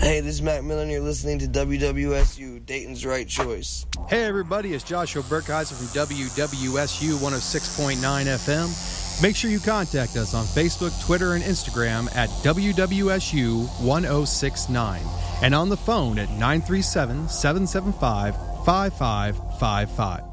Hey, this is Mac Miller, and you're listening to WWSU, Dayton's Right Choice. Hey, everybody, it's Joshua Burkheiser from WWSU 106.9 FM. Make sure you contact us on Facebook, Twitter, and Instagram at WWSU 1069 and on the phone at 937-775-5555.